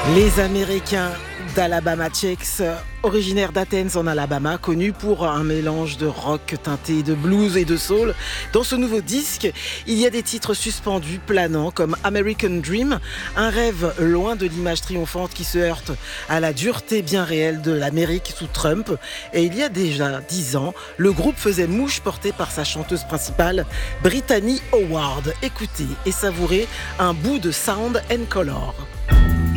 Les Américains d'Alabama Shakes, originaires d'Athens en Alabama, connus pour un mélange de rock teinté de blues et de soul. Dans ce nouveau disque, il y a des titres suspendus, planants, comme American Dream, un rêve loin de l'image triomphante qui se heurte à la dureté bien réelle de l'Amérique sous Trump. Et il y a déjà 10 ans, le groupe faisait mouche porté par sa chanteuse principale, Brittany Howard. Écoutez et savourez un bout de Sound and Color.